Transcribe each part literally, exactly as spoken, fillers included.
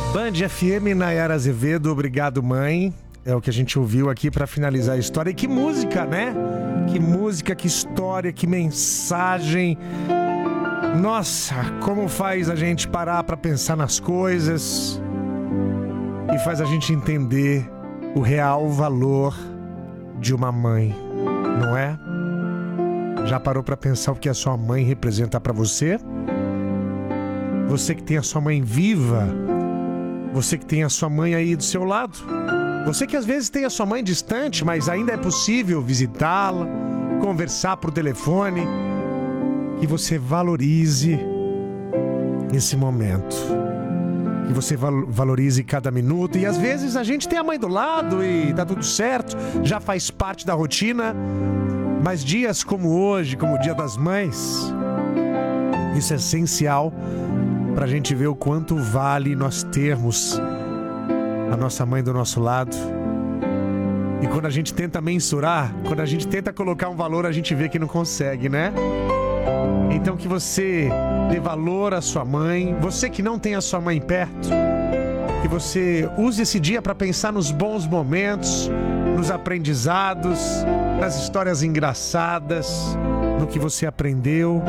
Band F M, Nayara Azevedo, obrigado, mãe. É o que a gente ouviu aqui para finalizar a história. E que música, né? Que música, que história, que mensagem. Nossa, como faz a gente parar para pensar nas coisas e faz a gente entender o real valor de uma mãe, não é? Já parou para pensar o que a sua mãe representa para você? Você que tem a sua mãe viva, você que tem a sua mãe aí do seu lado, você que às vezes tem a sua mãe distante, mas ainda é possível visitá-la, conversar por telefone, que você valorize esse momento, que você val- valorize cada minuto. E às vezes a gente tem a mãe do lado e tá tudo certo, já faz parte da rotina, mas dias como hoje, como o Dia das Mães, isso é essencial pra gente ver o quanto vale nós termos a nossa mãe do nosso lado. E quando a gente tenta mensurar, quando a gente tenta colocar um valor, a gente vê que não consegue, né? Então que você dê valor à sua mãe, você que não tem a sua mãe perto, que você use esse dia para pensar nos bons momentos, nos aprendizados, nas histórias engraçadas, no que você aprendeu,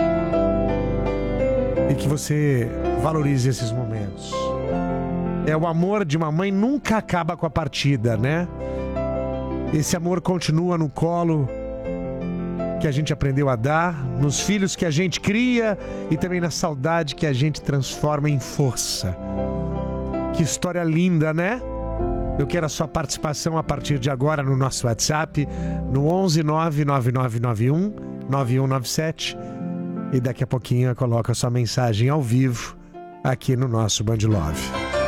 e que você valorize esses momentos. É, o amor de uma mãe nunca acaba com a partida, né? Esse amor continua no colo que a gente aprendeu a dar, nos filhos que a gente cria e também na saudade que a gente transforma em força. Que história linda, né? Eu quero a sua participação a partir de agora no nosso WhatsApp, no onze nove nove nove nove um nove um nove sete, e daqui a pouquinho eu coloco a sua mensagem ao vivo aqui no nosso Band Love.